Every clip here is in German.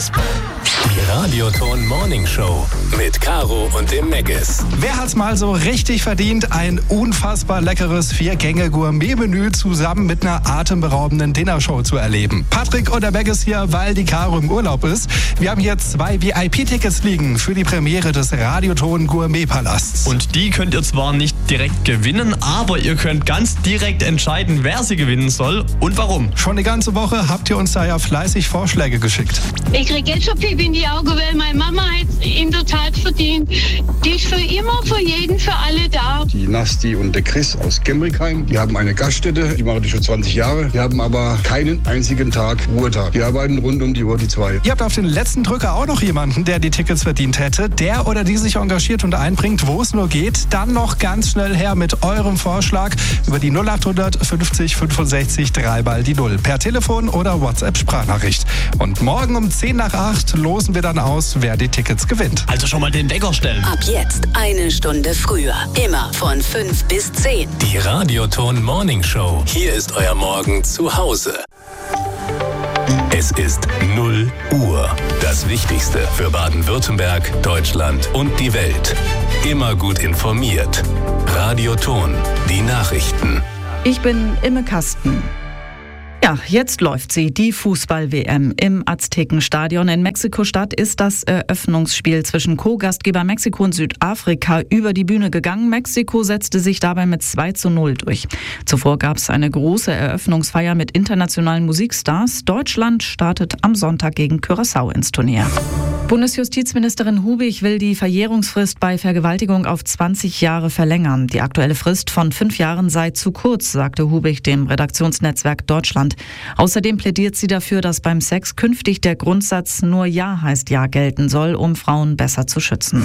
Die Radioton Morning Show mit Caro und dem Meggis. Wer hat's mal so richtig verdient? Ein unfassbar leckeres 4-Gänge-Gourmet-Menü zusammen mit einer atemberaubenden Dinnershow zu erleben. Patrick und der Meggis hier, weil die Caro im Urlaub ist. Wir haben jetzt 2 VIP-Tickets liegen für die Premiere des Radioton Gourmet-Palasts. Und die könnt ihr zwar nicht direkt gewinnen, aber ihr könnt ganz direkt entscheiden, wer sie gewinnen soll und warum. Schon die ganze Woche habt ihr uns da ja fleißig Vorschläge geschickt. Ich krieg jetzt schon Pipi in die Augen, weil meine Mama hat in der Tat verdient. Die ist für immer, für jeden, für alle da. Die Nasti und der Chris aus Gemrickheim, die haben eine Gaststätte, die machen die schon 20 Jahre. Die haben aber keinen einzigen Tag Ruhetag. Die arbeiten rund um die Uhr, die 2. Ihr habt auf den letzten Drücker auch noch jemanden, der die Tickets verdient hätte. Der oder die sich engagiert und einbringt, wo es nur geht. Dann noch ganz schnell her mit eurem Vorschlag über die 0800 50 65 3 Ball die 0. Per Telefon oder WhatsApp-Sprachnachricht. Und morgen um 10 nach 8 losen wir dann aus, wer die Tickets gewinnt. Also schon mal den Wecker stellen. Ab jetzt 1 Stunde früher. Immer von 5 bis 10. Die Radioton Morning Show. Hier ist euer Morgen zu Hause. Es ist 0 Uhr. Das Wichtigste für Baden-Württemberg, Deutschland und die Welt. Immer gut informiert. Radioton. Die Nachrichten. Ich bin Imme Kasten. Ja, jetzt läuft sie, die Fußball-WM im Aztekenstadion in Mexiko-Stadt ist das Eröffnungsspiel zwischen Co-Gastgeber Mexiko und Südafrika über die Bühne gegangen. Mexiko setzte sich dabei mit 2:0 durch. Zuvor gab es eine große Eröffnungsfeier mit internationalen Musikstars. Deutschland startet am Sonntag gegen Curaçao ins Turnier. Bundesjustizministerin Hubig will die Verjährungsfrist bei Vergewaltigung auf 20 Jahre verlängern. Die aktuelle Frist von 5 Jahren sei zu kurz, sagte Hubig dem Redaktionsnetzwerk Deutschland. Außerdem plädiert sie dafür, dass beim Sex künftig der Grundsatz nur Ja heißt Ja gelten soll, um Frauen besser zu schützen.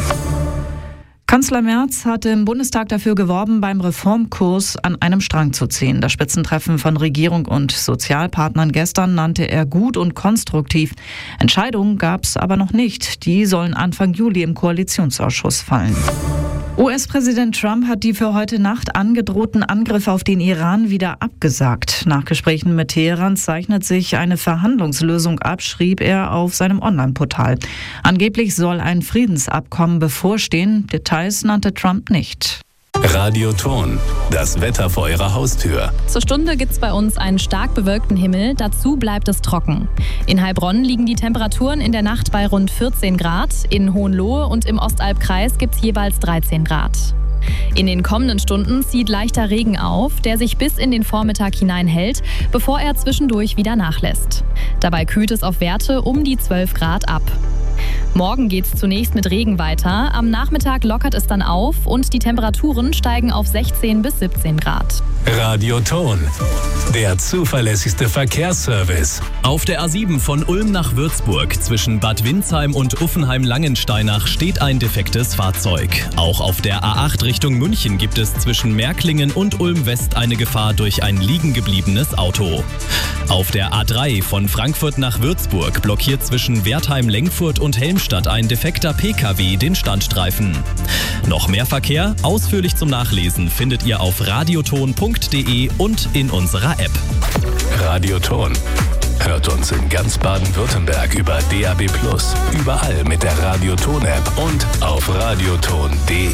Kanzler Merz hatte im Bundestag dafür geworben, beim Reformkurs an einem Strang zu ziehen. Das Spitzentreffen von Regierung und Sozialpartnern gestern nannte er gut und konstruktiv. Entscheidungen gab es aber noch nicht. Die sollen Anfang Juli im Koalitionsausschuss fallen. US-Präsident Trump hat die für heute Nacht angedrohten Angriffe auf den Iran wieder abgesagt. Nach Gesprächen mit Teheran zeichnet sich eine Verhandlungslösung ab, schrieb er auf seinem Online-Portal. Angeblich soll ein Friedensabkommen bevorstehen. Details nannte Trump nicht. Radioton. Das Wetter vor eurer Haustür. Zur Stunde gibt's bei uns einen stark bewölkten Himmel, dazu bleibt es trocken. In Heilbronn liegen die Temperaturen in der Nacht bei rund 14 Grad, in Hohenlohe und im Ostalbkreis gibt's jeweils 13 Grad. In den kommenden Stunden zieht leichter Regen auf, der sich bis in den Vormittag hinein hält, bevor er zwischendurch wieder nachlässt. Dabei kühlt es auf Werte um die 12 Grad ab. Morgen geht's zunächst mit Regen weiter, am Nachmittag lockert es dann auf und die Temperaturen steigen auf 16 bis 17 Grad. Radioton. Der zuverlässigste Verkehrsservice. Auf der A7 von Ulm nach Würzburg zwischen Bad Windsheim und Uffenheim-Langensteinach steht ein defektes Fahrzeug. Auch auf der A8 Richtung München gibt es zwischen Märklingen und Ulm-West eine Gefahr durch ein liegengebliebenes Auto. Auf der A3 von Frankfurt nach Würzburg blockiert zwischen Wertheim-Lengfurt und Helmstadt ein defekter PKW den Standstreifen. Noch mehr Verkehr, ausführlich zum Nachlesen, findet ihr auf radioton.de und in unserer App. Radioton. Hört uns in ganz Baden-Württemberg über DAB+, überall mit der Radioton-App und auf radioton.de.